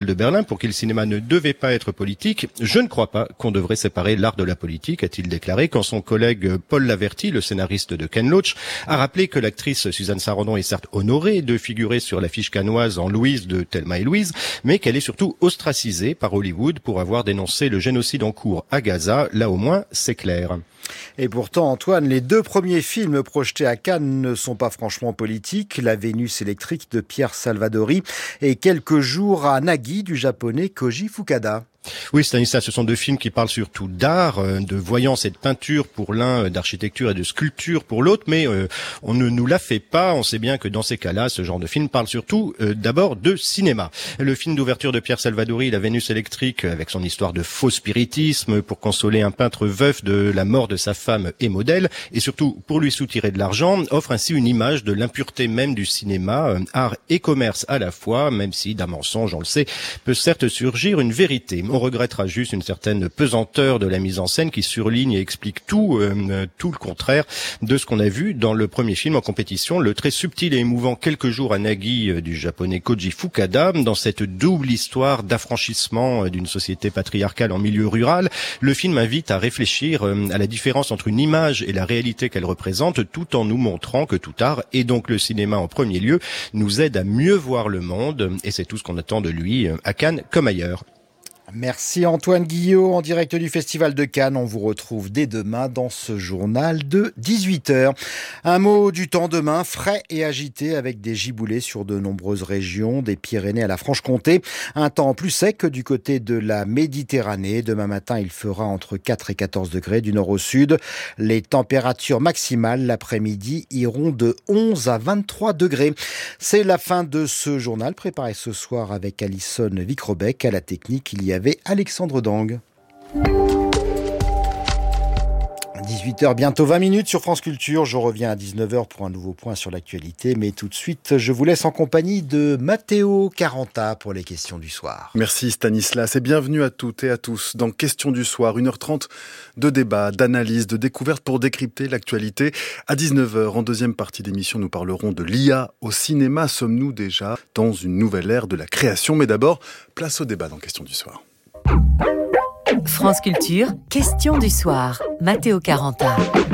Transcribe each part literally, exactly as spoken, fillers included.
de Berlin pour qui le cinéma ne devait pas être politique. Je ne crois pas qu'on devrait séparer l'art de la politique, a-t-il déclaré quand son collègue Paul Laverty, le scénariste de Ken Loach, a rappelé que l'actrice Suzanne Sarandon est certes honorée de figurer sur l'affiche cannoise en Louise de Thelma et Louise, mais qu'elle est surtout ostracisée par Hollywood pour avoir dénoncé le génocide en cours à Gaza. Là au moins, c'est clair. Et pourtant, Antoine, les deux premiers films projetés à Cannes ne sont pas franchement politiques. La Vénus électrique de Pierre Salvadori et Quelques jours à Nagui du japonais Koji Fukada. Oui, Stanislas, ce sont deux films qui parlent surtout d'art, de voyance et de peinture pour l'un, d'architecture et de sculpture pour l'autre, mais euh, on ne nous la fait pas. On sait bien que dans ces cas-là, ce genre de film parle surtout euh, d'abord de cinéma. Le film d'ouverture de Pierre Salvadori, La Vénus électrique, avec son histoire de faux spiritisme pour consoler un peintre veuf de la mort de sa femme et modèle, et surtout pour lui soutirer de l'argent, offre ainsi une image de l'impureté même du cinéma, euh, art et commerce à la fois, même si d'un mensonge, on le sait, peut certes surgir une vérité. On regrettera juste une certaine pesanteur de la mise en scène qui surligne et explique tout, euh, tout le contraire de ce qu'on a vu dans le premier film en compétition, le très subtil et émouvant Quelques jours à Nagui euh, du japonais Koji Fukada. Dans cette double histoire d'affranchissement euh, d'une société patriarcale en milieu rural, le film invite à réfléchir euh, à la différence entre une image et la réalité qu'elle représente, tout en nous montrant que tout art, et donc le cinéma en premier lieu, nous aide à mieux voir le monde, et c'est tout ce qu'on attend de lui euh, à Cannes comme ailleurs. Merci Antoine Guillot en direct du Festival de Cannes. On vous retrouve dès demain dans ce journal de dix-huit heures. Un mot du temps demain, frais et agité avec des giboulées sur de nombreuses régions, des Pyrénées à la Franche-Comté. Un temps plus sec du côté de la Méditerranée. Demain matin, il fera entre quatre et quatorze degrés du nord au sud. Les températures maximales l'après-midi iront de onze à vingt-trois degrés. C'est la fin de ce journal préparé ce soir avec Alison Vicrobec. À la technique, il y a avec Alexandre Dang. dix-huit heures, bientôt vingt minutes sur France Culture. Je reviens à dix-neuf heures pour un nouveau point sur l'actualité. Mais tout de suite, je vous laisse en compagnie de Matteo Caranta pour les questions du soir. Merci Stanislas et bienvenue à toutes et à tous dans Questions du soir. une heure trente de débat, d'analyse, de découverte pour décrypter l'actualité. À dix-neuf heures, en deuxième partie d'émission, nous parlerons de l'I A au cinéma. Sommes-nous déjà dans une nouvelle ère de la création? Mais d'abord, place au débat dans Questions du soir. France Culture, question du soir. Matteo Caranta.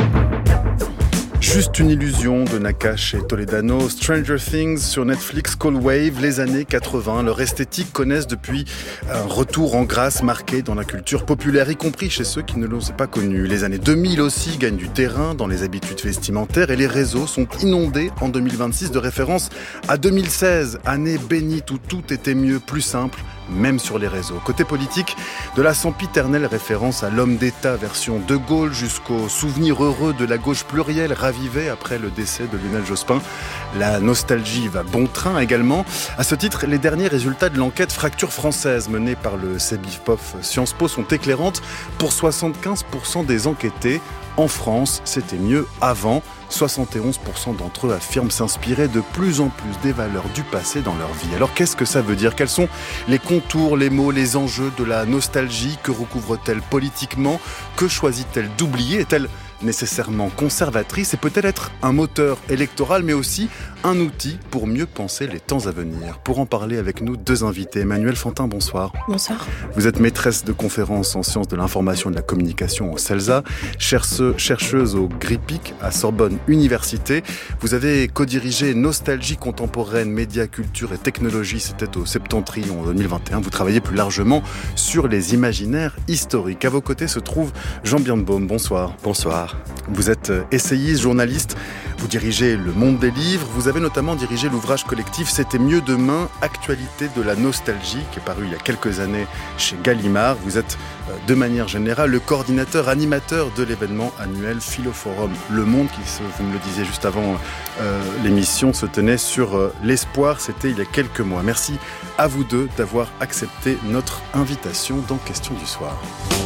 Juste une illusion de Nakache et Toledano, Stranger Things sur Netflix, Call Wave, les années quatre-vingts. Leur esthétique connaissent depuis un retour en grâce marqué dans la culture populaire, y compris chez ceux qui ne l'ont pas connu. Les années deux mille aussi gagnent du terrain dans les habitudes vestimentaires et les réseaux sont inondés en deux mille vingt-six de références à deux mille seize, année bénite où tout était mieux, plus simple, même sur les réseaux. Côté politique, de la sempiternelle référence à l'homme d'État version De Gaulle jusqu'au souvenir heureux de la gauche plurielle ravivée après le décès de Lionel Jospin. La nostalgie va bon train également. À ce titre, les derniers résultats de l'enquête Fracture française menée par le Cebif-Pof Sciences Po sont éclairantes. Pour soixante-quinze pour cent des enquêtés, en France, c'était mieux avant. soixante et onze pour cent d'entre eux affirment s'inspirer de plus en plus des valeurs du passé dans leur vie. Alors qu'est-ce que ça veut dire? Quels sont les contours, les mots, les enjeux de la nostalgie? Que recouvre-t-elle politiquement? Que choisit-elle d'oublier? Est-elle nécessairement conservatrice et peut-elle être un moteur électoral mais aussi un outil pour mieux penser les temps à venir? Pour en parler avec nous, deux invités. Emmanuelle Fantin, bonsoir. Bonsoir. Vous êtes maîtresse de conférences en sciences de l'information et de la communication au CELSA, chercheuse au GRIPIC à Sorbonne Université. Vous avez co-dirigé Nostalgie contemporaine, médias, culture et technologie, c'était au Septentrion en deux mille vingt et un. Vous travaillez plus largement sur les imaginaires historiques. À vos côtés se trouve Jean Birnbaum, bonsoir. Bonsoir. Vous êtes essayiste, journaliste, vous dirigez Le Monde des Livres, vous avez notamment dirigé l'ouvrage collectif C'était mieux demain, actualité de la nostalgie, qui est paru il y a quelques années chez Gallimard. Vous êtes de manière générale le coordinateur, animateur de l'événement annuel Philoforum Le Monde, qui, vous me le disiez juste avant euh, l'émission, se tenait sur euh, l'espoir, c'était il y a quelques mois. Merci à vous deux d'avoir accepté notre invitation dans Questions du soir.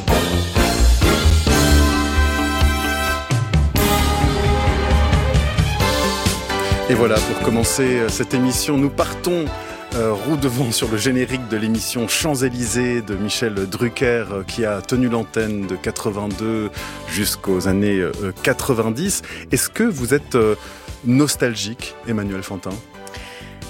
Et voilà, pour commencer cette émission, nous partons euh, roue devant sur le générique de l'émission Champs-Élysées de Michel Drucker, euh, qui a tenu l'antenne de quatre-vingt-deux jusqu'aux années euh, quatre-vingt-dix. Est-ce que vous êtes euh, nostalgique, Emmanuelle Fantin ?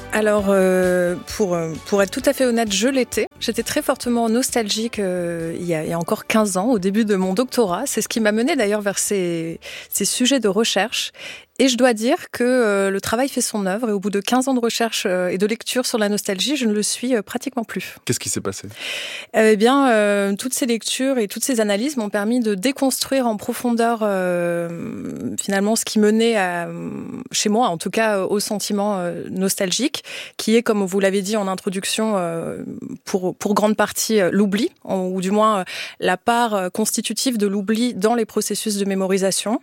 Alors, euh, pour, pour être tout à fait honnête, je l'étais. J'étais très fortement nostalgique euh, il, y a, il y a encore quinze ans, au début de mon doctorat. C'est ce qui m'a mené d'ailleurs vers ces, ces sujets de recherche. Et je dois dire que euh, le travail fait son œuvre. Et au bout de quinze ans de recherche euh, et de lecture sur la nostalgie, je ne le suis euh, pratiquement plus. Qu'est-ce qui s'est passé ? Eh bien, euh, toutes ces lectures et toutes ces analyses m'ont permis de déconstruire en profondeur euh, finalement ce qui menait à, chez moi, en tout cas, au sentiment euh, nostalgique, qui est, comme vous l'avez dit en introduction, euh, pour, pour grande partie euh, l'oubli, ou du moins euh, la part euh, constitutive de l'oubli dans les processus de mémorisation.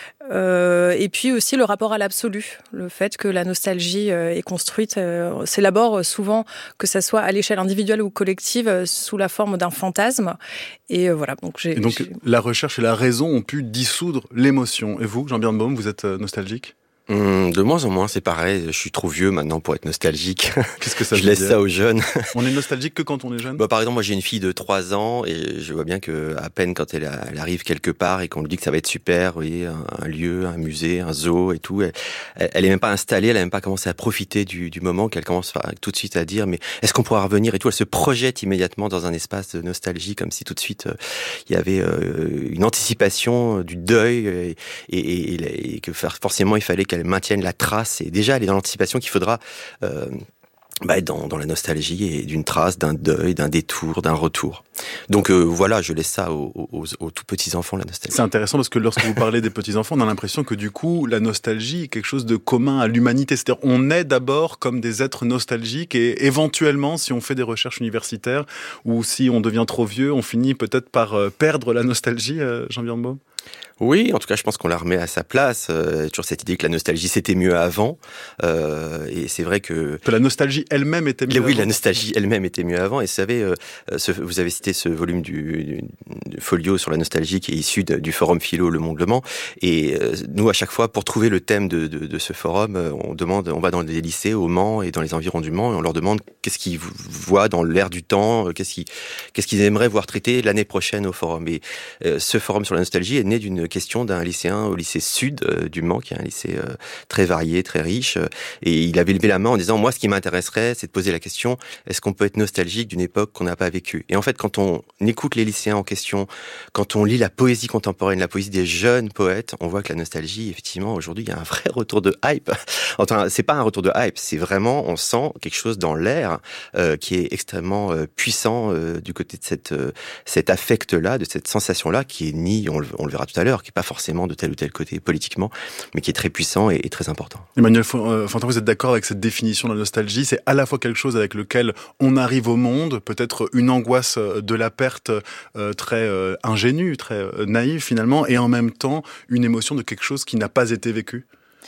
Euh, et puis aussi le rapport à l'absolu, le fait que la nostalgie euh, est construite, euh, s'élabore souvent, que ça soit à l'échelle individuelle ou collective, euh, sous la forme d'un fantasme. Et euh, voilà. Donc, j'ai, et donc j'ai... la recherche et la raison ont pu dissoudre l'émotion. Et vous, Jean Birnbaum, vous êtes nostalgique ? Hum, de moins en moins, c'est pareil. Je suis trop vieux maintenant pour être nostalgique. Qu'est-ce que ça Je veut laisse dire ? ça aux jeunes. On est nostalgique que quand on est jeune ? Bah, par exemple, moi j'ai une fille de trois ans et je vois bien que à peine quand elle, elle arrive quelque part et qu'on lui dit que ça va être super, vous voyez, un, un lieu, un musée, un zoo et tout, elle, elle est même pas installée, elle a même pas commencé à profiter du, du moment, qu'elle commence tout de suite à dire mais est-ce qu'on pourra revenir et tout. Elle se projette immédiatement dans un espace de nostalgie comme si tout de suite euh, il y avait euh, une anticipation du deuil et, et, et, et que forcément il fallait qu'elle maintienne la trace. Et déjà, elle est dans l'anticipation qu'il faudra euh, bah, être dans, dans la nostalgie et d'une trace, d'un deuil, d'un détour, d'un retour. Donc euh, voilà, je laisse ça aux, aux, aux tout petits enfants, la nostalgie. C'est intéressant parce que lorsque vous parlez des petits enfants, on a l'impression que du coup, la nostalgie est quelque chose de commun à l'humanité. C'est-à-dire, on naît d'abord comme des êtres nostalgiques et éventuellement, si on fait des recherches universitaires ou si on devient trop vieux, on finit peut-être par perdre la nostalgie, euh, Jean Birnbaum ? Oui, en tout cas, je pense qu'on la remet à sa place. Euh, toujours cette idée que la nostalgie, c'était mieux avant. Euh, et c'est vrai que... Que la nostalgie elle-même était mieux oui, avant. Oui, la nostalgie elle-même était mieux avant. Et vous savez, euh, ce, vous avez cité ce volume du, du, du folio sur la nostalgie qui est issu de, du forum philo Le Monde Le Mans. Et euh, nous, à chaque fois, pour trouver le thème de, de, de ce forum, on demande, on va dans des lycées au Mans et dans les environs du Mans et on leur demande qu'est-ce qu'ils voient dans l'air du temps, qu'est-ce qu'ils, qu'est-ce qu'ils aimeraient voir traité l'année prochaine au forum. Et euh, ce forum sur la nostalgie est né d'une question d'un lycéen au lycée Sud euh, du Mans, qui est un lycée euh, très varié, très riche, euh, et il avait levé la main en disant « Moi, ce qui m'intéresserait, c'est de poser la question, est-ce qu'on peut être nostalgique d'une époque qu'on n'a pas vécue ?» Et en fait, quand on écoute les lycéens en question, quand on lit la poésie contemporaine, la poésie des jeunes poètes, on voit que la nostalgie, effectivement, aujourd'hui, il y a un vrai retour de hype. Enfin, c'est pas un retour de hype, c'est vraiment, on sent quelque chose dans l'air euh, qui est extrêmement euh, puissant euh, du côté de cette, euh, cet affect-là, de cette sensation-là, qui est ni, on le, on le verra tout à l'heure, qui est pas forcément de tel ou tel côté politiquement, mais qui est très puissant et, et très important. Emmanuel Fantin, vous êtes d'accord avec cette définition de la nostalgie ? C'est à la fois quelque chose avec lequel on arrive au monde, peut-être une angoisse de la perte euh, très euh, ingénue, très euh, naïve finalement, et en même temps une émotion de quelque chose qui n'a pas été vécu ?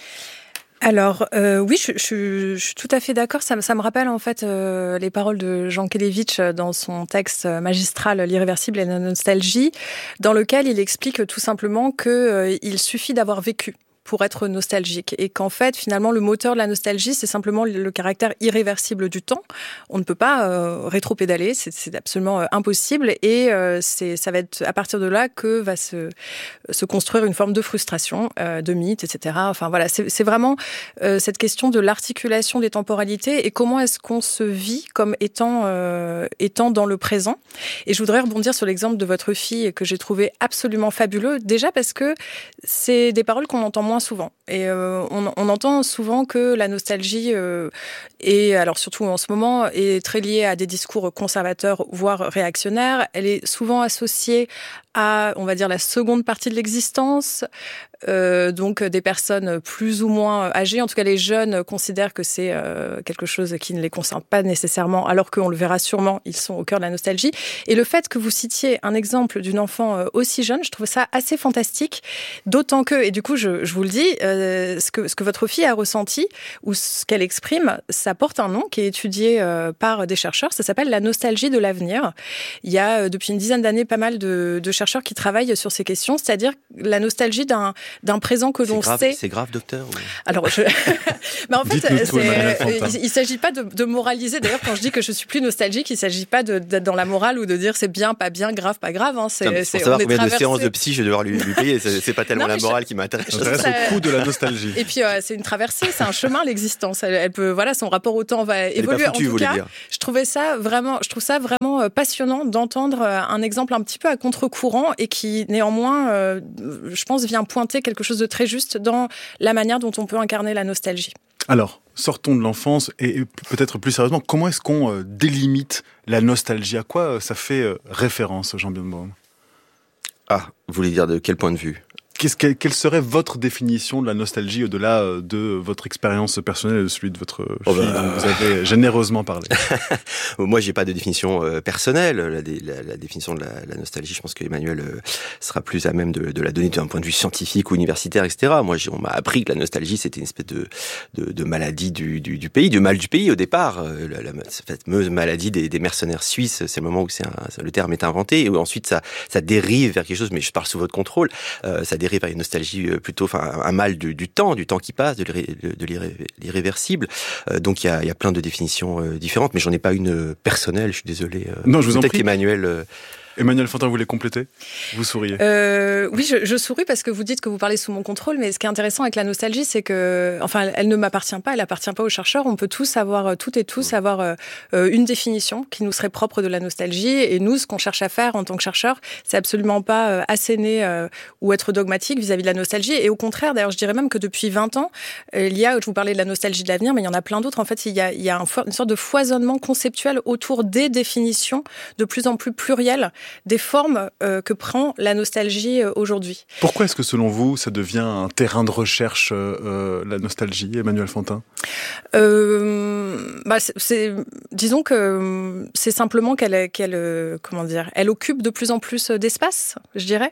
Alors euh, oui, je, je, je suis tout à fait d'accord. Ça, ça me rappelle en fait euh, les paroles de Jean Kelevitch dans son texte magistral L'irréversible et la nostalgie, dans lequel il explique tout simplement que euh, il suffit d'avoir vécu pour être nostalgique. Et qu'en fait, finalement, le moteur de la nostalgie, c'est simplement le caractère irréversible du temps. On ne peut pas euh, rétro-pédaler, c'est, c'est absolument euh, impossible. Et euh, c'est, ça va être à partir de là que va se, se construire une forme de frustration, euh, de mythe, et cetera. Enfin voilà, c'est, c'est vraiment euh, cette question de l'articulation des temporalités et comment est-ce qu'on se vit comme étant, euh, étant dans le présent. Et je voudrais rebondir sur l'exemple de votre fille que j'ai trouvé absolument fabuleux. Déjà parce que c'est des paroles qu'on entend moins souvent. Et euh, on, on entend souvent que la nostalgie, euh, est, alors surtout en ce moment, est très liée à des discours conservateurs, voire réactionnaires. Elle est souvent associée à, on va dire, la seconde partie de l'existence, euh, donc des personnes plus ou moins âgées. En tout cas, les jeunes considèrent que c'est euh, quelque chose qui ne les concerne pas nécessairement, alors qu'on le verra sûrement, ils sont au cœur de la nostalgie. Et le fait que vous citiez un exemple d'une enfant aussi jeune, je trouve ça assez fantastique, d'autant que, et du coup, je, je vous le dis, euh, ce, que, ce que votre fille a ressenti, ou ce qu'elle exprime, ça porte un nom qui est étudié euh, par des chercheurs, ça s'appelle la nostalgie de l'avenir. Il y a, euh, depuis une dizaine d'années, pas mal de, de chercheurs chercheurs qui travaillent sur ces questions, c'est-à-dire la nostalgie d'un, d'un présent que c'est l'on grave, sait. C'est grave, docteur ou... Alors, je... mais en fait, Dites-nous c'est... il ne s'agit pas de, de moraliser. D'ailleurs, quand je dis que je suis plus nostalgique, il ne s'agit pas de, d'être dans la morale ou de dire c'est bien, pas bien, grave, pas grave. Hein. C'est, non, c'est, pour savoir combien traversé... de séances de psy je vais devoir lui, lui payer. C'est, c'est pas tellement non, la morale je... qui m'intéresse. Ça m'intéresse ça... au coût de la nostalgie. Et puis, euh, c'est une traversée, c'est un chemin, l'existence. Elle, elle peut, voilà, son rapport au temps va elle évoluer. Foutue, en tout cas, dire. je trouvais ça vraiment, je trouve ça vraiment passionnant d'entendre un exemple un petit peu à contre-courant et qui, néanmoins, euh, je pense, vient pointer quelque chose de très juste dans la manière dont on peut incarner la nostalgie. Alors, sortons de l'enfance et peut-être plus sérieusement, comment est-ce qu'on euh, délimite la nostalgie ? À quoi euh, ça fait euh, référence, Jean Birnbaum ? Ah, vous voulez dire de quel point de vue ? Qu'est-ce que, quelle serait votre définition de la nostalgie au-delà de votre expérience personnelle et de celui de votre oh fille bah... dont vous avez généreusement parlé? Moi, j'ai pas de définition euh, personnelle. La, la, la définition de la, la nostalgie, je pense qu'Emmanuel euh, sera plus à même de, de la donner d'un point de vue scientifique ou universitaire, et cetera. Moi, j'ai, on m'a appris que la nostalgie, c'était une espèce de, de, de maladie du, du, du pays, du mal du pays au départ. Euh, la, la, cette fameuse maladie des, des mercenaires suisses, c'est le moment où c'est un, le terme est inventé, et où ensuite ça, ça dérive vers quelque chose, mais je parle sous votre contrôle, euh, ça dérive vers une nostalgie plutôt, enfin un mal du, du temps, du temps qui passe, de, l'irré, de l'irré, l'irréversible. Euh, donc il y a, y a plein de définitions euh, différentes, mais j'en ai pas une personnelle. Je suis désolé. Euh, non, je vous en prie. Peut-être qu'Emmanuel. Euh, Emmanuel Fantin, vous voulez compléter ? Vous souriez. Euh, oui, je, je souris parce que vous dites que vous parlez sous mon contrôle, mais ce qui est intéressant avec la nostalgie, c'est que, enfin, elle ne m'appartient pas, elle appartient pas aux chercheurs. On peut tous avoir, toutes et tous avoir euh, une définition qui nous serait propre de la nostalgie. Et nous, ce qu'on cherche à faire en tant que chercheurs, c'est absolument pas euh, asséner euh, ou être dogmatique vis-à-vis de la nostalgie. Et au contraire, d'ailleurs, je dirais même que depuis vingt ans, euh, il y a, je vous parlais de la nostalgie de l'avenir, mais il y en a plein d'autres. En fait, il y a, il y a un, une sorte de foisonnement conceptuel autour des définitions de plus en plus plurielles, des formes Euh, que prend la nostalgie euh, aujourd'hui. Pourquoi est-ce que, selon vous, ça devient un terrain de recherche, euh, la nostalgie, Emmanuel Fantin ? euh, bah c'est, c'est, Disons que c'est simplement qu'elle, qu'elle, comment dire, elle occupe de plus en plus d'espace, je dirais.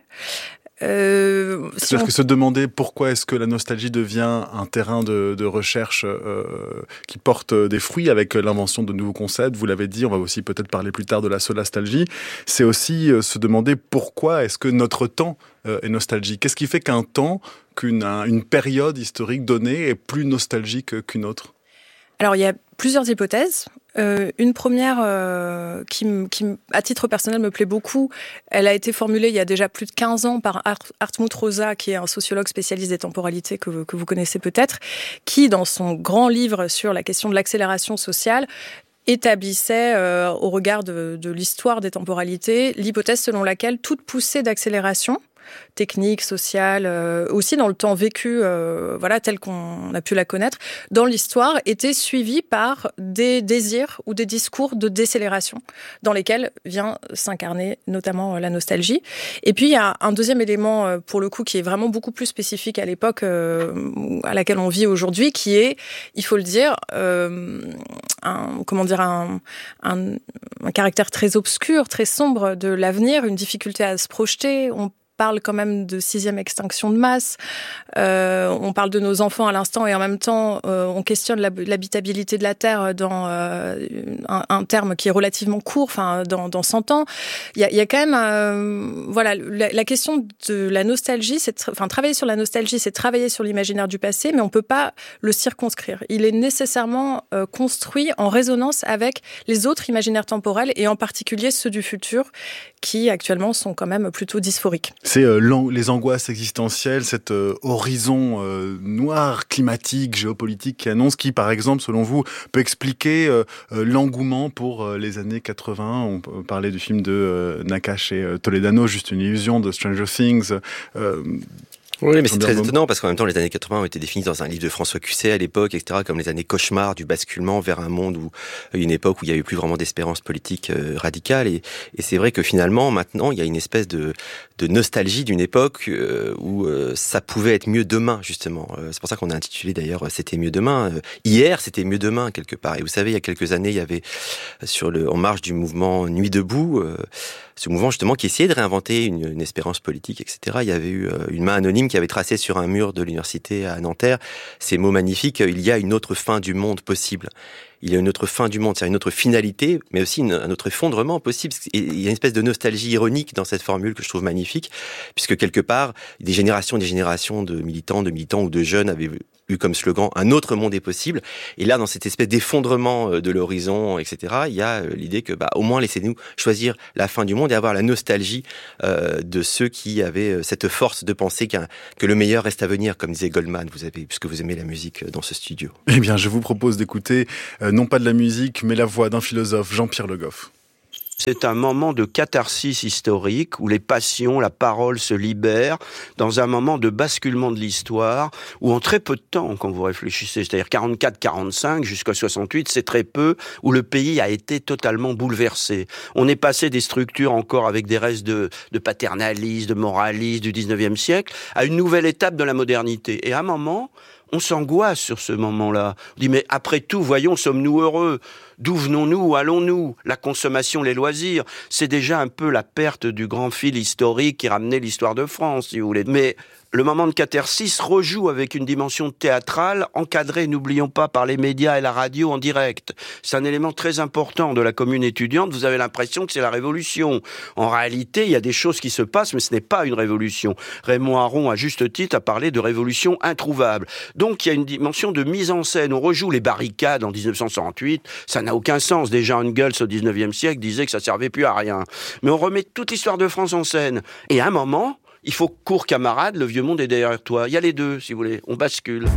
Euh, si C'est-à-dire on... que se demander pourquoi est-ce que la nostalgie devient un terrain de, de recherche euh, qui porte des fruits avec l'invention de nouveaux concepts, vous l'avez dit, on va aussi peut-être parler plus tard de la solastalgie, c'est aussi euh, se demander pourquoi est-ce que notre temps euh, est nostalgique. Qu'est-ce qui fait qu'un temps, qu'une un, une période historique donnée est plus nostalgique qu'une autre ? Alors, il y a plusieurs hypothèses. Euh, une première euh, qui, qui, à titre personnel, me plaît beaucoup. Elle a été formulée il y a déjà plus de quinze ans par Art, Hartmut Rosa, qui est un sociologue spécialiste des temporalités que, que vous connaissez peut-être, qui, dans son grand livre sur la question de l'accélération sociale, établissait, euh, au regard de, de l'histoire des temporalités, l'hypothèse selon laquelle toute poussée d'accélération technique, sociale, euh, aussi dans le temps vécu, euh, voilà, tel qu'on a pu la connaître, dans l'histoire, était suivie par des désirs ou des discours de décélération, dans lesquels vient s'incarner notamment la nostalgie. Et puis, il y a un deuxième élément, pour le coup, qui est vraiment beaucoup plus spécifique à l'époque euh, à laquelle on vit aujourd'hui, qui est, il faut le dire, euh, un, comment dire, un, un, un caractère très obscur, très sombre de l'avenir, une difficulté à se projeter. On parle quand même de sixième extinction de masse, euh, on parle de nos enfants à l'instant et en même temps euh, on questionne l'habitabilité de la Terre dans euh, un, un terme qui est relativement court, enfin dans, dans cent ans. Il y a, il y a quand même, euh, voilà, la, la question de la nostalgie, c'est, tra- enfin travailler sur la nostalgie, c'est travailler sur l'imaginaire du passé, mais on peut pas le circonscrire. Il est nécessairement euh, construit en résonance avec les autres imaginaires temporels et en particulier ceux du futur, qui actuellement sont quand même plutôt dysphoriques. C'est euh, les angoisses existentielles, cet euh, horizon euh, noir, climatique, géopolitique qui annonce, qui par exemple, selon vous, peut expliquer euh, euh, l'engouement pour euh, les années quatre-vingts. On peut parler du film de euh, Nakache et euh, Toledano, Juste une illusion, de Stranger Things. Euh, Oui, mais c'est très étonnant parce qu'en même temps, les années quatre-vingts ont été définies dans un livre de François Cusset à l'époque, et cetera, comme les années cauchemars du basculement vers un monde où, une époque où il y a eu plus vraiment d'espérance politique euh, radicale. Et, et c'est vrai que finalement, maintenant, il y a une espèce de, de nostalgie d'une époque euh, où euh, ça pouvait être mieux demain, justement. Euh, c'est pour ça qu'on a intitulé d'ailleurs « C'était mieux demain ». Euh, hier, c'était mieux demain, quelque part. Et vous savez, il y a quelques années, il y avait, sur le, en marge du mouvement Nuit debout, euh, ce mouvement justement qui essayait de réinventer une, une espérance politique, et cetera. Il y avait eu euh, une main anonyme King qui avait tracé sur un mur de l'université à Nanterre ces mots magnifiques, il y a une autre fin du monde possible. Il y a une autre fin du monde, c'est-à-dire une autre finalité, mais aussi une, un autre effondrement possible. Et il y a une espèce de nostalgie ironique dans cette formule que je trouve magnifique, puisque quelque part, des générations et des générations de militants, de militants ou de jeunes avaient eu comme slogan « Un autre monde est possible ». Et là, dans cette espèce d'effondrement de l'horizon, et cetera, il y a l'idée que, bah, au moins, laissez-nous choisir la fin du monde et avoir la nostalgie euh, de ceux qui avaient cette force de penser qu'un, que le meilleur reste à venir, comme disait Goldman, vous avez, puisque vous aimez la musique dans ce studio. Eh bien, je vous propose d'écouter, euh, non pas de la musique, mais la voix d'un philosophe, Jean-Pierre Le Goff. C'est un moment de catharsis historique où les passions, la parole se libèrent dans un moment de basculement de l'histoire où en très peu de temps, quand vous réfléchissez, c'est-à-dire quarante-quatre quarante-cinq jusqu'à soixante-huit, c'est très peu, où le pays a été totalement bouleversé. On est passé des structures encore avec des restes de, de paternalisme, de moralisme du dix-neuvième siècle à une nouvelle étape de la modernité. Et à un moment, on s'angoisse sur ce moment-là. On dit, mais après tout, voyons, sommes-nous heureux ? D'où venons-nous ? Où allons-nous ? La consommation, les loisirs, c'est déjà un peu la perte du grand fil historique qui ramenait l'histoire de France, si vous voulez. Mais le moment de catharsis rejoue avec une dimension théâtrale, encadrée, n'oublions pas, par les médias et la radio en direct. C'est un élément très important de la commune étudiante. Vous avez l'impression que c'est la révolution. En réalité, il y a des choses qui se passent, mais ce n'est pas une révolution. Raymond Aron, à juste titre, a parlé de révolution introuvable. Donc, il y a une dimension de mise en scène. On rejoue les barricades en dix-neuf cent soixante-huit. Ça n'a aucun sens. Déjà, Engels, au dix-neuvième siècle, disait que ça servait plus à rien. Mais on remet toute l'histoire de France en scène. Et à un moment, il faut court camarade, le vieux monde est derrière toi. Il y a les deux, si vous voulez. On bascule.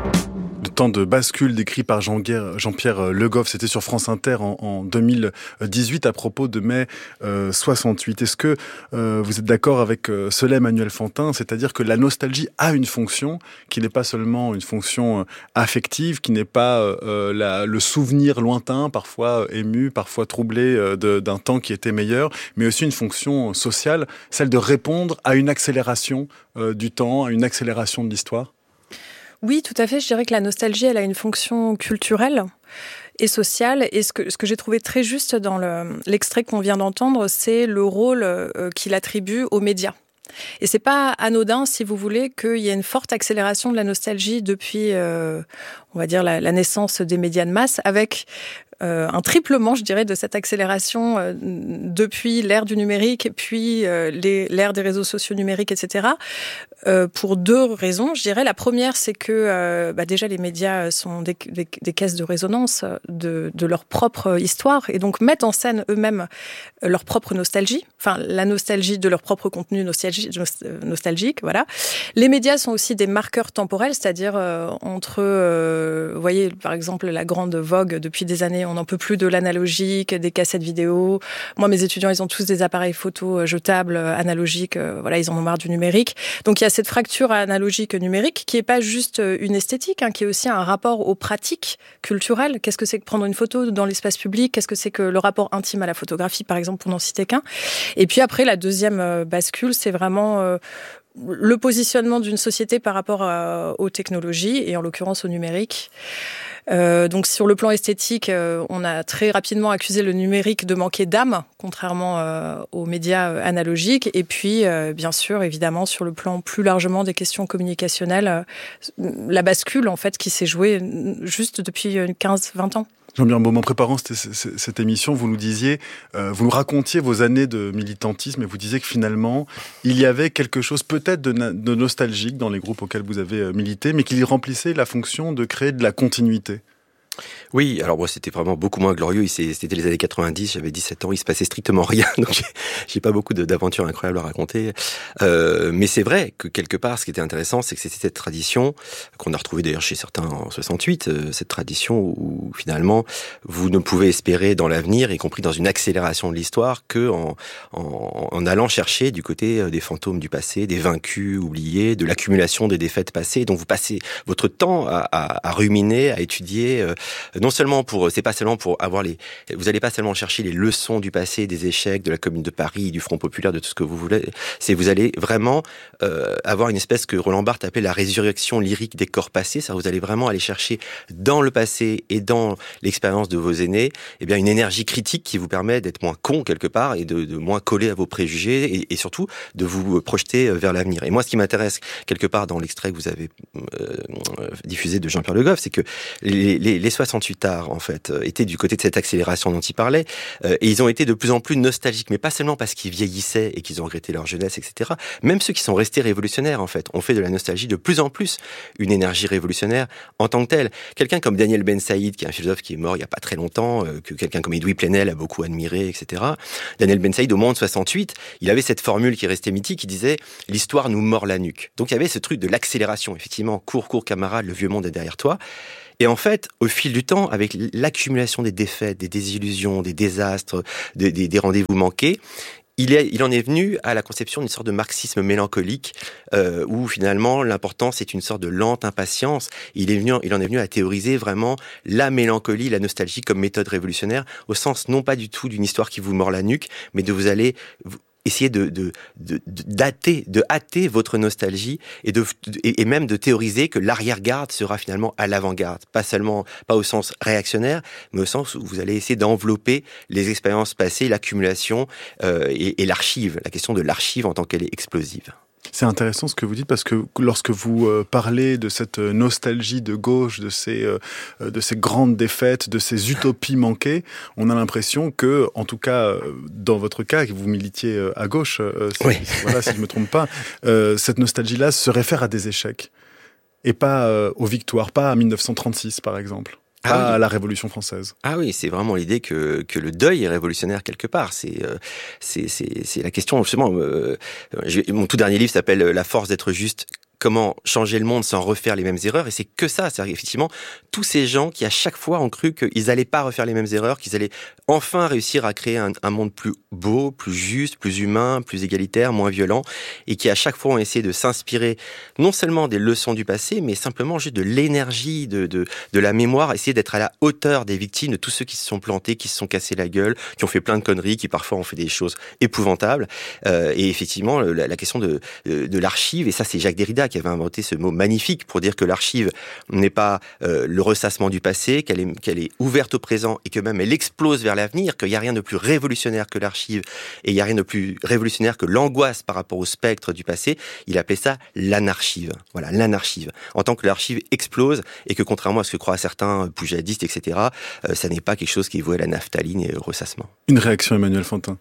Le temps de bascule décrit par Jean-Pierre Le Goff, c'était sur France Inter en, en deux mille dix-huit à propos de mai euh, soixante-huit. Est-ce que euh, vous êtes d'accord avec euh, Soleil Manuel Fantin, c'est-à-dire que la nostalgie a une fonction qui n'est pas seulement une fonction euh, affective, qui n'est pas euh, la, le souvenir lointain, parfois euh, ému, parfois troublé euh, de, d'un temps qui était meilleur, mais aussi une fonction sociale, celle de répondre à une accélération euh, du temps, à une accélération de l'histoire ? Oui, tout à fait. Je dirais que la nostalgie, elle a une fonction culturelle et sociale. Et ce que, ce que j'ai trouvé très juste dans le, l'extrait qu'on vient d'entendre, c'est le rôle euh, qu'il attribue aux médias. Et c'est pas anodin, si vous voulez, qu'il y ait une forte accélération de la nostalgie depuis, euh, on va dire, la, la naissance des médias de masse, avec Euh, un triplement, je dirais, de cette accélération euh, depuis l'ère du numérique, puis euh, les, l'ère des réseaux sociaux numériques, et cetera. Euh, pour deux raisons, je dirais. La première, c'est que euh, bah déjà les médias sont des, des, des caisses de résonance de, de leur propre histoire et donc mettent en scène eux-mêmes leur propre nostalgie, enfin la nostalgie de leur propre contenu nostalgie, nostalgique, voilà. Les médias sont aussi des marqueurs temporels, c'est-à-dire euh, entre, euh, vous voyez, par exemple, la grande vogue depuis des années. On n'en peut plus de l'analogique, des cassettes vidéo. Moi, mes étudiants, ils ont tous des appareils photo jetables, analogiques. Voilà, ils en ont marre du numérique. Donc, il y a cette fracture analogique-numérique qui est pas juste une esthétique, hein, qui est aussi un rapport aux pratiques culturelles. Qu'est-ce que c'est que prendre une photo dans l'espace public ? Qu'est-ce que c'est que le rapport intime à la photographie, par exemple, pour n'en citer qu'un ? Et puis après, la deuxième bascule, c'est vraiment euh, le positionnement d'une société par rapport à, aux technologies, et en l'occurrence au numérique. Euh, donc sur le plan esthétique, euh, on a très rapidement accusé le numérique de manquer d'âme, contrairement euh, aux médias euh, analogiques. Et puis, euh, bien sûr, évidemment, sur le plan plus largement des questions communicationnelles, euh, la bascule en fait qui s'est jouée juste depuis quinze vingt ans. Jean-Pierre Baume, en préparant cette, cette, cette émission, vous nous disiez, euh, vous nous racontiez vos années de militantisme et vous disiez que finalement, il y avait quelque chose peut-être de, na- de nostalgique dans les groupes auxquels vous avez milité, mais qui remplissait la fonction de créer de la continuité. Oui, alors moi c'était vraiment beaucoup moins glorieux. C'était les années quatre-vingt-dix, j'avais dix-sept ans, il se passait strictement rien, donc j'ai pas beaucoup de, d'aventures incroyables à raconter. Euh, mais c'est vrai que quelque part, ce qui était intéressant, c'est que c'était cette tradition qu'on a retrouvée d'ailleurs chez certains en soixante-huit, euh, cette tradition où finalement vous ne pouvez espérer dans l'avenir, y compris dans une accélération de l'histoire, que en, en, en allant chercher du côté des fantômes du passé, des vaincus oubliés, de l'accumulation des défaites passées. Donc vous passez votre temps à, à, à ruminer, à étudier. Euh, non seulement pour, c'est pas seulement pour avoir les, vous allez pas seulement chercher les leçons du passé, des échecs, de la Commune de Paris, du Front populaire, de tout ce que vous voulez. C'est vous allez vraiment euh, avoir une espèce que Roland Barthes appelait la résurrection lyrique des corps passés. C'est-à-dire vous allez vraiment aller chercher dans le passé et dans l'expérience de vos aînés, eh bien une énergie critique qui vous permet d'être moins con quelque part et de, de moins coller à vos préjugés et, et surtout de vous projeter vers l'avenir. Et moi, ce qui m'intéresse quelque part dans l'extrait que vous avez euh, diffusé de Jean-Pierre Le Goff, c'est que les, les, les soixante-huit arts en fait étaient du côté de cette accélération dont il parlait euh, et ils ont été de plus en plus nostalgiques, mais pas seulement parce qu'ils vieillissaient et qu'ils ont regretté leur jeunesse, et cetera. Même ceux qui sont restés révolutionnaires en fait ont fait de la nostalgie de plus en plus une énergie révolutionnaire en tant que telle. Quelqu'un comme Daniel Ben Saïd, qui est un philosophe qui est mort il y a pas très longtemps, euh, que quelqu'un comme Edoui Plenel a beaucoup admiré, et cetera. Daniel Ben Saïd, au moment de soixante-huit, il avait cette formule qui est restée mythique, qui disait « l'histoire nous mord la nuque ». Donc il y avait ce truc de l'accélération, effectivement, cours, cours, camarade, le vieux monde est derrière toi. Et en fait, au fil du temps, avec l'accumulation des défaites, des désillusions, des désastres, des, des, des rendez-vous manqués, il, est, il en est venu à la conception d'une sorte de marxisme mélancolique, euh, où finalement l'important c'est une sorte de lente impatience. Il est venu, il en est venu à théoriser vraiment la mélancolie, la nostalgie comme méthode révolutionnaire, au sens non pas du tout d'une histoire qui vous mord la nuque, mais de vous aller essayer de, de, de, de dater, de hâter votre nostalgie et, de, et, et même de théoriser que l'arrière-garde sera finalement à l'avant-garde. Pas seulement, pas au sens réactionnaire, mais au sens où vous allez essayer d'envelopper les expériences passées, l'accumulation euh, et, et l'archive, la question de l'archive en tant qu'elle est explosive. C'est intéressant ce que vous dites parce que lorsque vous euh, parlez de cette nostalgie de gauche, de ces, euh, de ces grandes défaites, de ces utopies manquées, on a l'impression que, en tout cas, euh, dans votre cas, que vous militiez euh, à gauche, euh, si, oui. voilà, si je ne me trompe pas, euh, cette nostalgie-là se réfère à des échecs et pas euh, aux victoires, pas à mille neuf cent trente-six par exemple. Pas ah oui. à la Révolution française. Ah oui, c'est vraiment l'idée que que le deuil est révolutionnaire quelque part. C'est euh, c'est c'est c'est la question justement. Euh, mon tout dernier livre s'appelle La force d'être juste. Comment changer le monde sans refaire les mêmes erreurs, et c'est que ça, c'est effectivement tous ces gens qui à chaque fois ont cru qu'ils allaient pas refaire les mêmes erreurs, qu'ils allaient enfin réussir à créer un, un monde plus beau, plus juste, plus humain, plus égalitaire, moins violent, et qui à chaque fois ont essayé de s'inspirer non seulement des leçons du passé, mais simplement juste de l'énergie, de de de la mémoire, essayer d'être à la hauteur des victimes, de tous ceux qui se sont plantés, qui se sont cassés la gueule, qui ont fait plein de conneries, qui parfois ont fait des choses épouvantables, euh, et effectivement la, la question de de, de l'archive, et ça c'est Jacques Derrida qui avait inventé ce mot magnifique pour dire que l'archive n'est pas euh, le ressassement du passé, qu'elle est, qu'elle est ouverte au présent et que même elle explose vers l'avenir, qu'il n'y a rien de plus révolutionnaire que l'archive et il n'y a rien de plus révolutionnaire que l'angoisse par rapport au spectre du passé. Il appelait ça l'anarchive. Voilà, l'anarchive. En tant que l'archive explose et que contrairement à ce que croient certains poujadistes, et cetera, euh, ça n'est pas quelque chose qui est voué à la naphtaline et au ressassement. Une réaction, Emmanuel Fantin.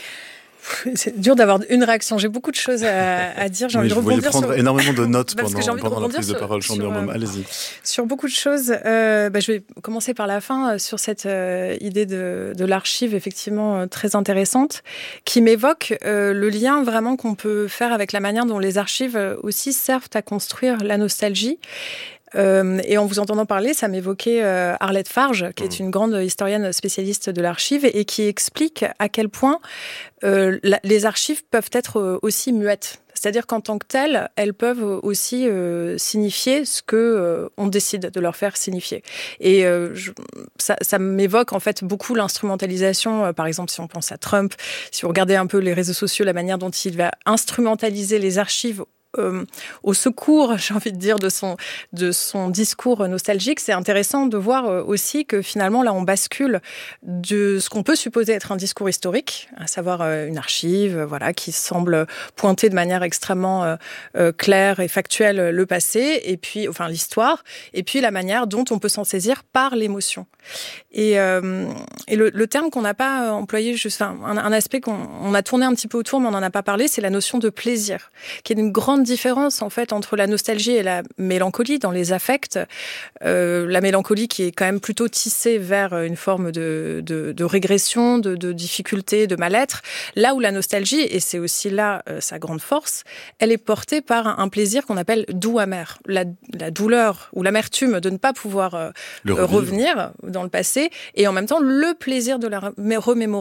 C'est dur d'avoir une réaction. J'ai beaucoup de choses à, à dire. J'ai oui, envie de rebondir prendre sur... énormément de notes bah, pendant, pendant la prise sur, de parole. Sur, sur, Allez-y. Sur beaucoup de choses. Euh, bah, je vais commencer par la fin, sur cette euh, idée de, de l'archive, effectivement euh, très intéressante, qui m'évoque euh, le lien vraiment qu'on peut faire avec la manière dont les archives aussi servent à construire la nostalgie. Euh, et en vous entendant parler, ça m'évoquait euh, Arlette Farge, qui est une grande historienne spécialiste de l'archive et qui explique à quel point euh, la, les archives peuvent être aussi muettes. C'est-à-dire qu'en tant que telles, elles peuvent aussi euh, signifier ce que euh, on décide de leur faire signifier. Et euh, je, ça, ça m'évoque en fait beaucoup l'instrumentalisation. Euh, par exemple, si on pense à Trump, si vous regardez un peu les réseaux sociaux, la manière dont il va instrumentaliser les archives Euh, au secours, j'ai envie de dire, de son, de son discours nostalgique, c'est intéressant de voir euh, aussi que finalement, là, on bascule de ce qu'on peut supposer être un discours historique, à savoir euh, une archive, euh, voilà, qui semble pointer de manière extrêmement euh, euh, claire et factuelle le passé, et puis, enfin, l'histoire, et puis la manière dont on peut s'en saisir par l'émotion. Et, euh, et le, le terme qu'on n'a pas employé, juste, enfin, un, un aspect qu'on on a tourné un petit peu autour, mais on n'en a pas parlé, c'est la notion de plaisir, qui est une grande différence en fait entre la nostalgie et la mélancolie dans les affects. Euh, la mélancolie qui est quand même plutôt tissée vers une forme de, de, de régression, de, de difficulté, de mal-être. Là où la nostalgie, et c'est aussi là euh, sa grande force, elle est portée par un, un plaisir qu'on appelle doux-amer. La, la douleur ou l'amertume de ne pas pouvoir euh, revenir dans le passé et en même temps le plaisir de la remémoration.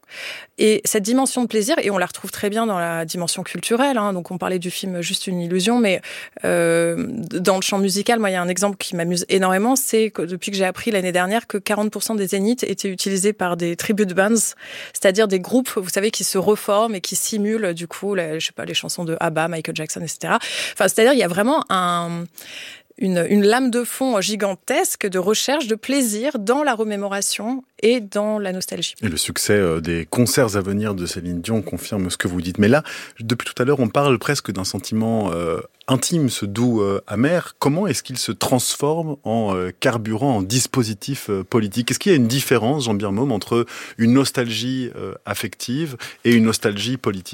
Et cette dimension de plaisir, et on la retrouve très bien dans la dimension culturelle, hein, donc on parlait du film Juste une illusion, mais euh, dans le champ musical, moi il y a un exemple qui m'amuse énormément, c'est que depuis que j'ai appris l'année dernière que quarante pour cent des zéniths étaient utilisés par des tribute bands, c'est-à-dire des groupes, vous savez, qui se reforment et qui simulent du coup, les, je sais pas, les chansons de ABBA, Michael Jackson, et cetera. Enfin, c'est-à-dire il y a vraiment un... Une, une lame de fond gigantesque de recherche, de plaisir dans la remémoration et dans la nostalgie. Et le succès des concerts à venir de Céline Dion confirme ce que vous dites. Mais là, depuis tout à l'heure, on parle presque d'un sentiment euh, intime, ce doux euh, amer. Comment est-ce qu'il se transforme en euh, carburant, en dispositif euh, politique ? Est-ce qu'il y a une différence, Jean Birnbaum, entre une nostalgie euh, affective et une nostalgie politique ?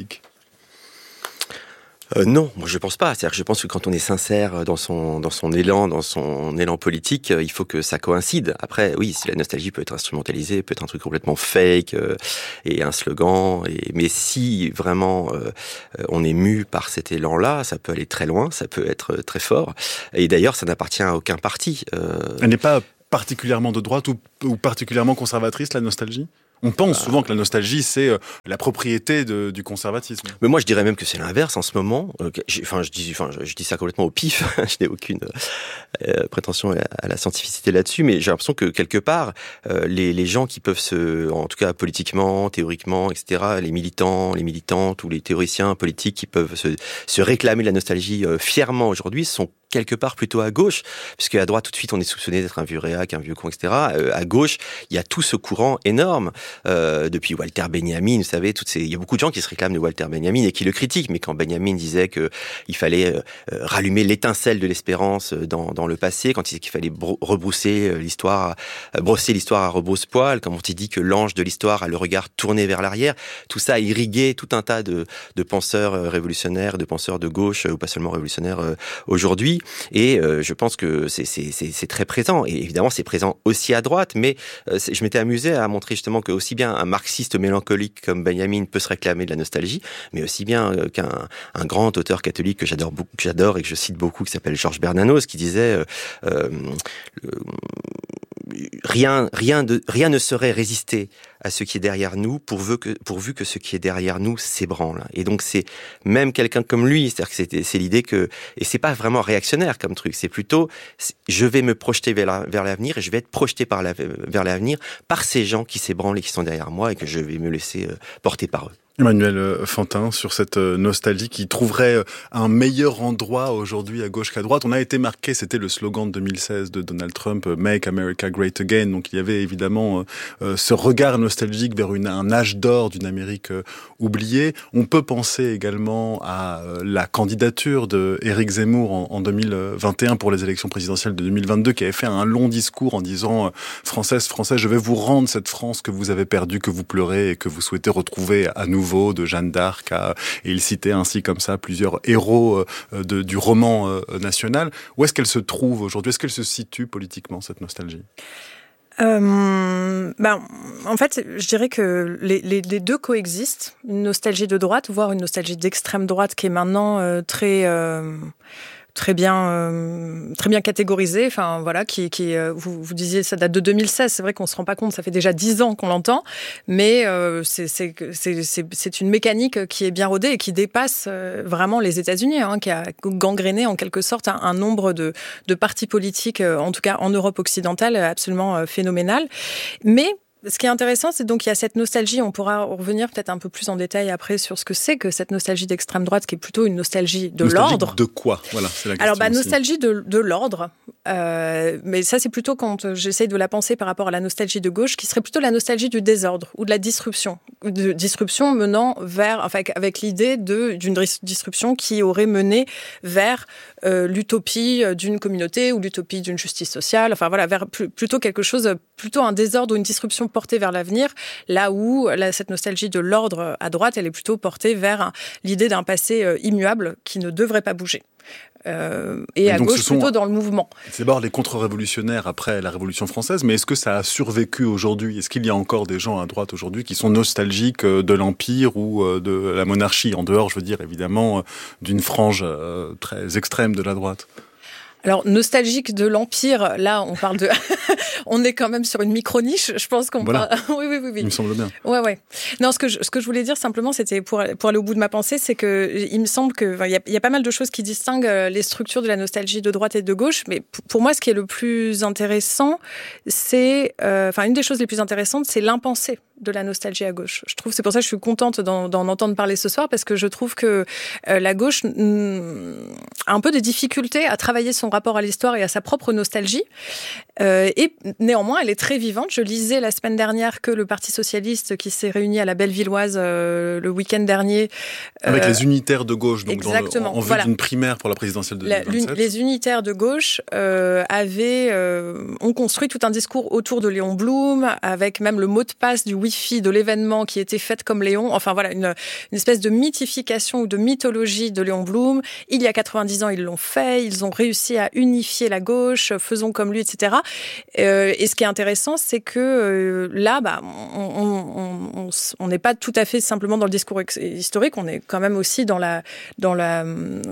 Euh, non, moi je pense pas. C'est-à-dire que je pense que quand on est sincère dans son dans son élan, dans son élan politique, euh, il faut que ça coïncide. Après, oui, si la nostalgie peut être instrumentalisée, peut être un truc complètement fake euh, et un slogan. Et mais si vraiment euh, on est mu par cet élan-là, ça peut aller très loin, ça peut être très fort. Et d'ailleurs, ça n'appartient à aucun parti. Euh... Elle n'est pas particulièrement de droite ou, ou particulièrement conservatrice, la nostalgie ? On pense ah. souvent que la nostalgie, c'est euh, la propriété de, du conservatisme. Mais moi, je dirais même que c'est l'inverse en ce moment. Euh, enfin, je dis, enfin, je, je dis ça complètement au pif. Je n'ai aucune euh, prétention à, à la scientificité là-dessus, mais j'ai l'impression que quelque part, euh, les, les gens qui peuvent se, en tout cas politiquement, théoriquement, et cetera, les militants, les militantes ou les théoriciens politiques qui peuvent se, se réclamer de la nostalgie euh, fièrement aujourd'hui, sont quelque part plutôt à gauche, puisque à droite tout de suite on est soupçonné d'être un vieux réac, un vieux con, et cetera. Euh, à gauche, il y a tout ce courant énorme euh, depuis Walter Benjamin, vous savez, toutes ces, il y a beaucoup de gens qui se réclament de Walter Benjamin et qui le critiquent. Mais quand Benjamin disait que il fallait euh, rallumer l'étincelle de l'espérance dans, dans le passé, quand il disait qu'il fallait bro- rebrousser l'histoire, euh, brosser l'histoire à rebrousse-poil, quand on dit que l'ange de l'histoire a le regard tourné vers l'arrière, tout ça a irrigué tout un tas de, de penseurs révolutionnaires, de penseurs de gauche ou pas seulement révolutionnaires euh, aujourd'hui. Et euh, je pense que c'est, c'est, c'est, c'est très présent. Et évidemment, c'est présent aussi à droite. Mais euh, je m'étais amusé à montrer justement que aussi bien un marxiste mélancolique comme Benjamin peut se réclamer de la nostalgie, mais aussi bien euh, qu'un un grand auteur catholique que j'adore beaucoup, que j'adore et que je cite beaucoup, qui s'appelle Georges Bernanos, qui disait euh, euh, rien, rien, de, rien ne saurait résister à ce qui est derrière nous, pourvu que, pourvu que ce qui est derrière nous s'ébranle. Et donc c'est même quelqu'un comme lui, c'est-à-dire que c'est, c'est l'idée que, et c'est pas vraiment réactionnaire comme truc, c'est plutôt, c'est, je vais me projeter vers, la, vers l'avenir et je vais être projeté par la, vers l'avenir par ces gens qui s'ébranlent et qui sont derrière moi et que je vais me laisser porter par eux. Emmanuel Fantin, sur cette nostalgie qui trouverait un meilleur endroit aujourd'hui à gauche qu'à droite. On a été marqué, c'était le slogan de deux mille seize de Donald Trump, Make America Great Again. Donc il y avait évidemment euh, ce regard nostalgique vers une, un âge d'or d'une Amérique euh, oubliée. On peut penser également à euh, la candidature de Éric Zemmour en, en deux mille vingt et un pour les élections présidentielles de deux mille vingt-deux, qui avait fait un long discours en disant euh, « Française, Français, je vais vous rendre cette France que vous avez perdue, que vous pleurez et que vous souhaitez retrouver à nouveau ». De Jeanne d'Arc, à, et il citait ainsi comme ça plusieurs héros euh, de, du roman euh, national. Où est-ce qu'elle se trouve aujourd'hui ? Est-ce qu'elle se situe politiquement, cette nostalgie ? Euh, ben, en fait, je dirais que les, les, les deux coexistent. Une nostalgie de droite, voire une nostalgie d'extrême droite qui est maintenant euh, très... Euh très bien euh, très bien catégorisé, enfin voilà, qui qui euh, vous vous disiez ça date de deux mille seize, c'est vrai qu'on se rend pas compte, ça fait déjà dix ans qu'on l'entend, mais euh, c'est c'est c'est c'est c'est une mécanique qui est bien rodée et qui dépasse euh, vraiment les États-Unis, hein, qui a gangréné en quelque sorte un, un nombre de de partis politiques, euh, en tout cas en Europe occidentale, absolument euh, phénoménal. Mais ce qui est intéressant, c'est donc il y a cette nostalgie, on pourra revenir peut-être un peu plus en détail après sur ce que c'est que cette nostalgie d'extrême droite, qui est plutôt une nostalgie de nostalgie l'ordre. De quoi ? Voilà, c'est la question. Alors, bah, aussi. nostalgie de, de l'ordre, euh, mais ça c'est plutôt quand j'essaye de la penser par rapport à la nostalgie de gauche, qui serait plutôt la nostalgie du désordre ou de la disruption, de disruption menant vers, enfin avec l'idée de d'une disruption qui aurait mené vers euh, l'utopie d'une communauté ou l'utopie d'une justice sociale, enfin voilà, vers plus, plutôt quelque chose, plutôt un désordre ou une disruption portée vers l'avenir, là où là, cette nostalgie de l'ordre à droite, elle est plutôt portée vers un, l'idée d'un passé euh, immuable qui ne devrait pas bouger. Euh, et, et à gauche, sont, plutôt dans le mouvement. C'est d'abord les contre-révolutionnaires après la Révolution française, mais est-ce que ça a survécu aujourd'hui ? Est-ce qu'il y a encore des gens à droite aujourd'hui qui sont nostalgiques de l'Empire ou de la monarchie ? En dehors, je veux dire, évidemment, d'une frange très extrême de la droite. Alors, nostalgique de l'Empire, là, on parle de... on est quand même sur une micro-niche, je pense qu'on voilà. parle... oui, oui, oui, oui. Il me semble bien. Ouais, ouais. Non, ce que je, ce que je voulais dire simplement, c'était pour, pour aller au bout de ma pensée, c'est que il me semble que, enfin, il y a, il y a pas mal de choses qui distinguent les structures de la nostalgie de droite et de gauche, mais pour moi, ce qui est le plus intéressant, c'est... Euh, enfin, une des choses les plus intéressantes, c'est l'impensé de la nostalgie à gauche. Je trouve, c'est pour ça que je suis contente d'en, d'en entendre parler ce soir, parce que je trouve que euh, la gauche mm, a un peu de difficulté à travailler son rapport à l'histoire et à sa propre nostalgie. Euh, et néanmoins, elle est très vivante. Je lisais la semaine dernière que le Parti socialiste, qui s'est réuni à la Bellevilloise euh, le week-end dernier, avec euh, les unitaires de gauche, donc exactement, dans le, en, en vue voilà. d'une primaire pour la présidentielle de la, deux mille vingt-sept. Les unitaires de gauche euh, avaient, euh, ont construit tout un discours autour de Léon Blum, avec même le mot de passe du Wi-Fi de l'événement qui était fait comme Léon. Enfin voilà, une, une espèce de mythification ou de mythologie de Léon Blum. Il y a quatre-vingt-dix ans, ils l'ont fait. Ils ont réussi à unifier la gauche, faisons comme lui, et cetera. Euh, et ce qui est intéressant, c'est que euh, là, bah, on n'est pas tout à fait simplement dans le discours historique, on est quand même aussi dans la, dans la,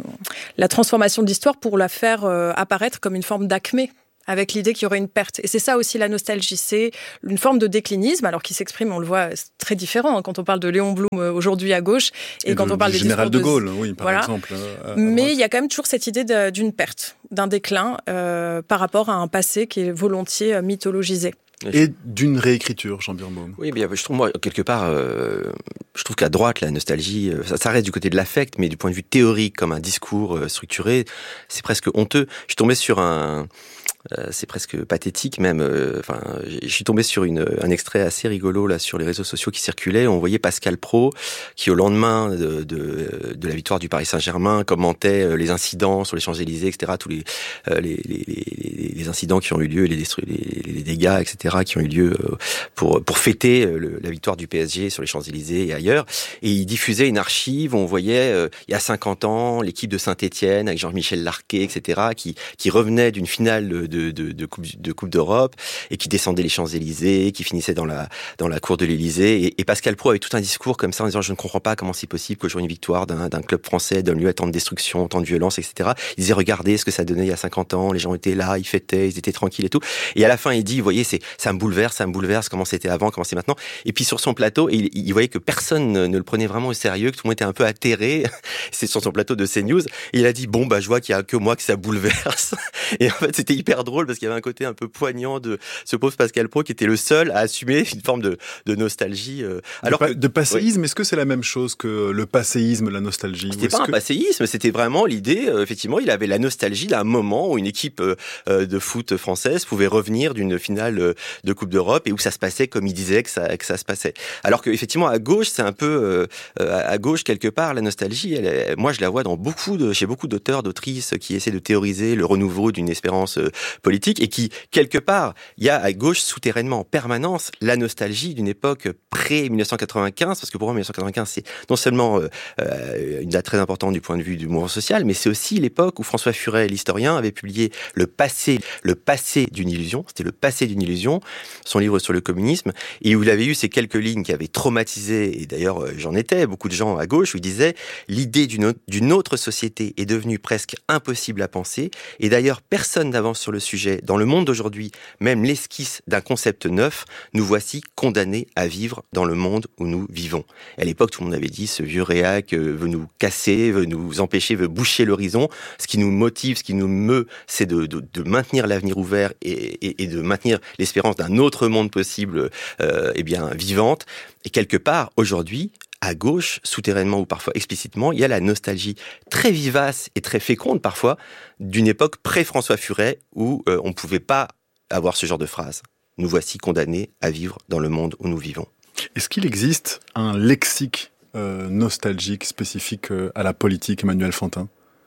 la transformation de l'histoire pour la faire euh, apparaître comme une forme d'acmé, avec l'idée qu'il y aurait une perte. Et c'est ça aussi la nostalgie, c'est une forme de déclinisme, alors qui s'exprime, on le voit, c'est très différent hein, quand on parle de Léon Blum aujourd'hui à gauche et, et quand de, on parle des général discours de Gaulle, oui, par voilà. exemple. À, à Mais il y a quand même toujours cette idée de, d'une perte, d'un déclin euh, par rapport à un passé qui est volontiers euh, mythologisé. Et d'une réécriture, Jean Birnbaum. Oui, bien, je trouve, moi, quelque part, euh, je trouve qu'à droite, la nostalgie, ça, ça reste du côté de l'affect, mais du point de vue théorique, comme un discours euh, structuré, c'est presque honteux. Je suis tombé sur un... Euh, c'est presque pathétique même. Enfin, euh, je suis tombé sur une, un extrait assez rigolo là sur les réseaux sociaux qui circulait. On voyait Pascal Praud qui, au lendemain de, de, de la victoire du Paris Saint-Germain, commentait les incidents sur les Champs-Élysées, et cetera. Tous les, euh, les, les, les, les incidents qui ont eu lieu, les, destru- les, les dégâts, et cetera. Qui ont eu lieu pour pour fêter le, la victoire du P S G sur les Champs-Élysées et ailleurs. Et il diffusait une archive où on voyait euh, il y a cinquante ans l'équipe de Saint-Étienne avec Jean-Michel Larquet, et cetera. Qui qui revenait d'une finale de De, de, de, coupe, de Coupe d'Europe et qui descendait les Champs-Élysées, qui finissait dans la, dans la cour de l'Élysée. Et, et Pascal Praud avait tout un discours comme ça en disant « Je ne comprends pas comment c'est possible qu'aujourd'hui une victoire d'un, d'un club français donne lieu à tant de destruction, tant de violence, et cetera » Il disait « Regardez ce que ça donnait il y a cinquante ans, les gens étaient là, ils fêtaient, ils étaient tranquilles et tout. » Et à la fin, il dit « Vous voyez, c'est, ça me bouleverse, ça me bouleverse, comment c'était avant, comment c'est maintenant. » Et puis sur son plateau, il, il voyait que personne ne, ne le prenait vraiment au sérieux, que tout le monde était un peu atterré. C'est sur son plateau de CNews. Et il a dit « Bon, bah, je vois qu'il y a que moi que ça bouleverse. » Et en fait, c'était hyper drôle parce qu'il y avait un côté un peu poignant de ce pauvre Pascal Praud qui était le seul à assumer une forme de, de nostalgie. Euh, alors de, pa- que, de passéisme, oui. Est-ce que c'est la même chose que le passéisme, la nostalgie? C'était pas un que... passéisme, c'était vraiment l'idée, euh, effectivement, il avait la nostalgie d'un moment où une équipe euh, de foot française pouvait revenir d'une finale euh, de Coupe d'Europe et où ça se passait comme il disait que ça, que ça se passait. Alors que effectivement à gauche, c'est un peu euh, à gauche quelque part, la nostalgie, elle est, moi je la vois dans beaucoup de, chez beaucoup d'auteurs, d'autrices qui essaient de théoriser le renouveau d'une espérance euh, politique et qui, quelque part, il y a à gauche souterrainement en permanence la nostalgie d'une époque pré-dix-neuf cent quatre-vingt-quinze, parce que pour moi dix-neuf cent quatre-vingt-quinze c'est non seulement euh, une date très importante du point de vue du mouvement social, mais c'est aussi l'époque où François Furet, l'historien, avait publié Le passé, le passé d'une illusion, c'était Le passé d'une illusion, son livre sur le communisme, et où il avait eu ces quelques lignes qui avaient traumatisé, et d'ailleurs j'en étais, beaucoup de gens à gauche, où il disait « L'idée d'une autre, d'une autre société est devenue presque impossible à penser, et d'ailleurs personne n'avance sur le sujet. Dans le monde d'aujourd'hui, même l'esquisse d'un concept neuf, nous voici condamnés à vivre dans le monde où nous vivons. » À l'époque, tout le monde avait dit, ce vieux réac veut nous casser, veut nous empêcher, veut boucher l'horizon. Ce qui nous motive, ce qui nous meut, c'est de, de, de maintenir l'avenir ouvert et, et, et de maintenir l'espérance d'un autre monde possible, euh, eh bien, vivante. Et quelque part, aujourd'hui, à gauche, souterrainement ou parfois explicitement, il y a la nostalgie très vivace et très féconde parfois d'une époque pré-François Furet où euh, on ne pouvait pas avoir ce genre de phrase. Nous voici condamnés à vivre dans le monde où nous vivons. Est-ce qu'il existe un lexique euh, nostalgique spécifique euh, à la politique, Emmanuel Fantin?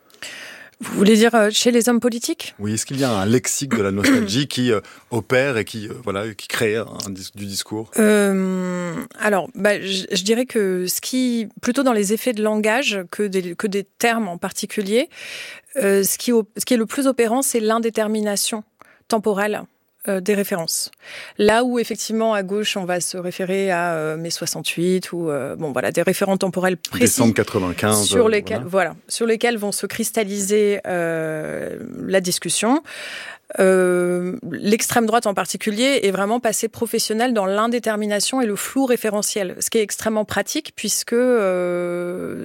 Vous voulez dire euh, chez les hommes politiques? Oui, est-ce qu'il y a un lexique de la nostalgie qui euh, opère et qui, euh, voilà, qui crée un, un, du discours? euh, Alors, bah, je, je dirais que ce qui, plutôt dans les effets de langage que des, que des termes en particulier, euh, ce, qui, ce qui est le plus opérant, c'est l'indétermination temporelle euh, des références. Là où effectivement à gauche on va se référer à euh, mai soixante-huit ou euh, bon voilà des référents temporels précis. Décembre quatre-vingt-quinze. Sur lesquels voilà. voilà sur lesquels vont se cristalliser euh, la discussion. Euh, l'extrême droite en particulier est vraiment passée professionnelle dans l'indétermination et le flou référentiel, ce qui est extrêmement pratique puisque euh,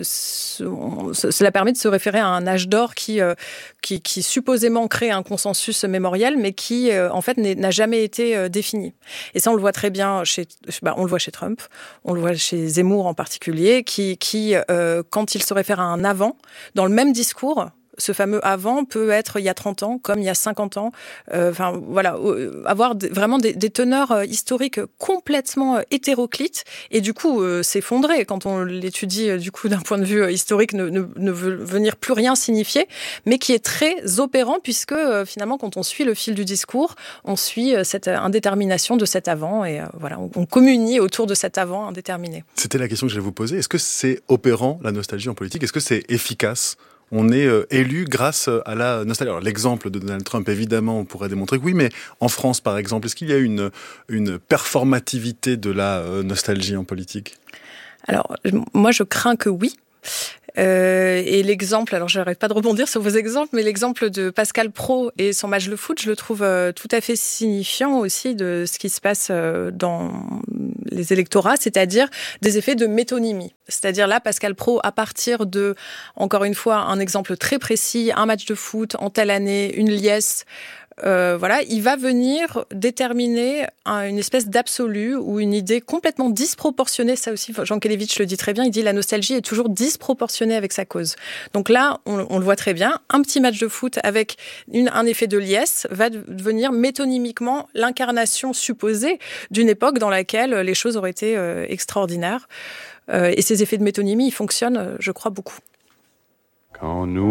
cela permet de se référer à un âge d'or qui, euh, qui, qui supposément crée un consensus mémoriel, mais qui euh, en fait n'a jamais été euh, défini. Et ça, on le voit très bien chez, bah, on le voit chez Trump, on le voit chez Zemmour en particulier, qui, qui euh, quand il se réfère à un avant, dans le même discours. Ce fameux avant peut être il y a trente ans, comme il y a cinquante ans. Euh, enfin, voilà, euh, avoir d- vraiment des, des teneurs euh, historiques complètement euh, hétéroclites et du coup euh, s'effondrer quand on l'étudie euh, du coup d'un point de vue euh, historique, ne, ne, ne veut venir plus rien signifier, mais qui est très opérant puisque euh, finalement quand on suit le fil du discours, on suit euh, cette indétermination de cet avant et euh, voilà, on, on communie autour de cet avant indéterminé. C'était la question que j'allais vous poser. Est-ce que c'est opérant, la nostalgie en politique ? Est-ce que c'est efficace ? On est euh, élu grâce à la nostalgie. Alors, l'exemple de Donald Trump, évidemment, on pourrait démontrer que oui, mais en France, par exemple, est-ce qu'il y a une, une performativité de la euh, nostalgie en politique ? Alors, moi, je crains que oui. Euh, et l'exemple, alors je n'arrête pas de rebondir sur vos exemples, mais l'exemple de Pascal Praud et son match de foot, je le trouve euh, tout à fait signifiant aussi de ce qui se passe euh, dans les électorats, c'est-à-dire des effets de métonymie. C'est-à-dire là, Pascal Praud, à partir de, encore une fois, un exemple très précis, un match de foot en telle année, une liesse, Euh, voilà, il va venir déterminer un, une espèce d'absolu ou une idée complètement disproportionnée. Ça aussi, Jean Kelevitch le dit très bien. Il dit la nostalgie est toujours disproportionnée avec sa cause. Donc là, on, on le voit très bien. Un petit match de foot avec une, un effet de liesse va devenir métonymiquement l'incarnation supposée d'une époque dans laquelle les choses auraient été euh, extraordinaires. Euh, et ces effets de métonymie, ils fonctionnent, je crois, beaucoup. Quand nous